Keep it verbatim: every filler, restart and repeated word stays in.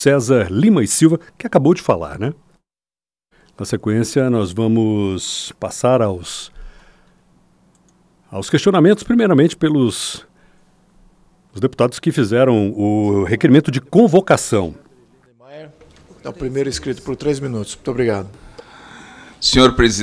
César Lima e Silva, que acabou de falar, né? Na sequência, nós vamos passar aos, aos questionamentos, primeiramente pelos os deputados que fizeram o requerimento de convocação. É o primeiro inscrito por três minutos. Muito obrigado. Senhor presidente.